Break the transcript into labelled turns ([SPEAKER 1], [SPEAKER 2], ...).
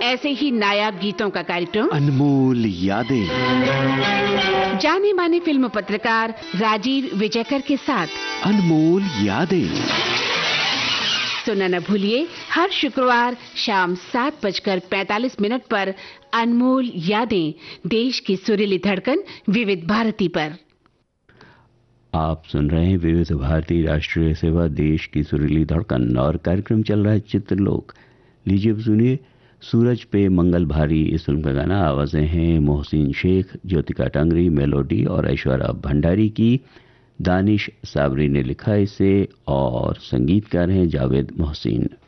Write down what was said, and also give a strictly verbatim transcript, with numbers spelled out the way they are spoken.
[SPEAKER 1] ऐसे ही नायाब गीतों का कार्यक्रम
[SPEAKER 2] अनमोल यादें,
[SPEAKER 1] जाने माने फिल्म पत्रकार राजीव विजयकर के साथ
[SPEAKER 2] अनमोल यादें
[SPEAKER 1] सुनना न भूलिए हर शुक्रवार शाम सात बजकर पैंतालीस मिनट पर अनमोल यादें, देश की सुरीली धड़कन विविध भारती पर।
[SPEAKER 3] आप सुन रहे हैं विविध भारती राष्ट्रीय सेवा, देश की सुरीली धड़कन, और कार्यक्रम चल रहा है चित्रलोक। लीजिए सुनिए सूरज पे मंगल भारी, इस फिल्म का गाना। आवाजें हैं मोहसिन शेख, ज्योतिका टांगरी, मेलोडी और ऐश्वर्या भंडारी की। दानिश साबरी ने लिखा इसे और संगीतकार हैं जावेद मोहसिन।